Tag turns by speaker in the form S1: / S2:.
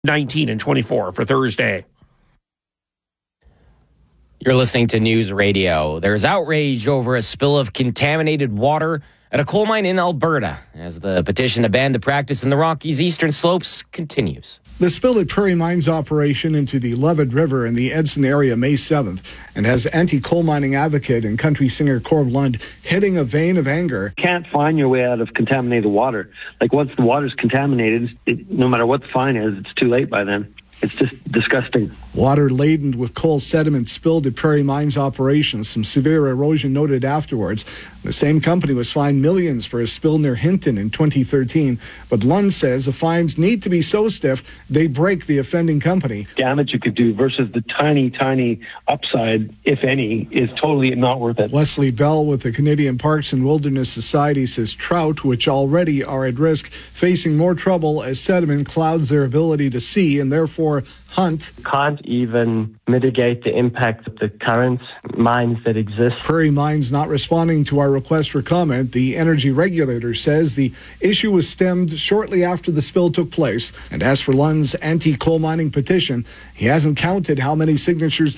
S1: 19 and 24 for Thursday.
S2: You're listening to News Radio. There's outrage over a spill of contaminated water at a coal mine in Alberta as the petition to ban the practice in the Rockies' eastern slopes continues.
S3: The spill at Prairie Mines operation into the Levitt River in the Edson area May 7th and has anti-coal mining advocate and country singer Corb Lund hitting a vein of anger.
S4: You can't find your way out of contaminated water. Like once the water's contaminated, no matter what the fine is, it's too late by then. It's just disgusting.
S3: Water laden with coal sediment spilled at Prairie Mines operations. Some severe erosion noted afterwards. The same company was fined millions for a spill near Hinton in 2013. But Lund says the fines need to be so stiff they break the offending company.
S4: Damage you could do versus the tiny upside, if any, is totally not worth it.
S3: Leslie Bell with the Canadian Parks and Wilderness Society says trout, which already are at risk, facing more trouble as sediment clouds their ability to see and therefore hunt.
S5: Can't even mitigate the impact of the current mines that exist.
S3: Prairie Mines not responding to our request for comment. The energy regulator says the issue was stemmed shortly after the spill took place. And as for Lund's anti-coal mining petition, he hasn't counted how many signatures